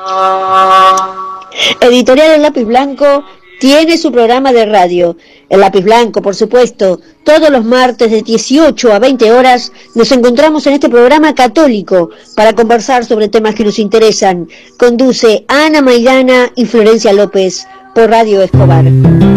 Editorial El Lápiz Blanco tiene su programa de radio. El Lápiz Blanco, por supuesto, todos los martes de 18 a 20 horas nos encontramos en este programa católico para conversar sobre temas que nos interesan. Conduce Ana Maidana y Florencia López por Radio Escobar.